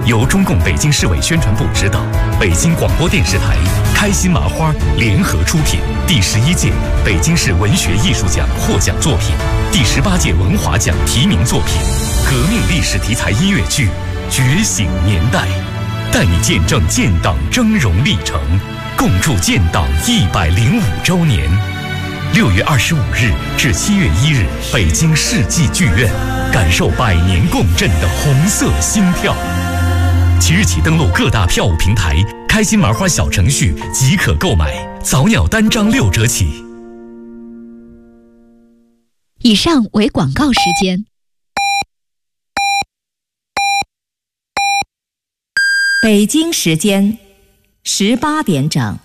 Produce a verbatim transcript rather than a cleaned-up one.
由中共北京市委宣传部指导，北京广播电视台、开心麻花联合出品。第十一届北京市文学艺术奖获奖作品，第十八届文华奖提名作品，革命历史题材音乐剧《觉醒年代》，带你见证建党峥嵘历程，共筑建党一百零五周年。六月二十五日至七月一日，北京世纪剧院，感受百年共振的红色心跳。即日起登录各大票务平台，开心麻花小程序即可购买，早鸟单张六折起。 以上为广告时间。 北京时间十八点整。